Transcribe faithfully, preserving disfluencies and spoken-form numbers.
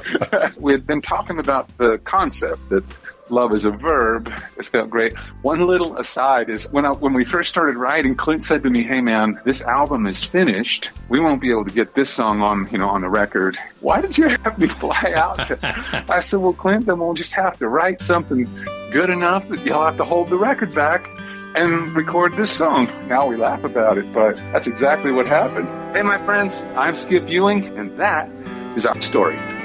We had been talking about the concept that love is a verb. It felt great. One little aside is when I, when we first started writing, Clint said to me, "Hey man, this album is finished. We won't be able to get this song on, you know, on the record. Why did you have me fly out?" To, I said, "Well, Clint, then we'll just have to write something good enough that you'll have to hold the record back and record this song." Now we laugh about it, but that's exactly what happened. Hey, my friends, I'm Skip Ewing, and that is our story.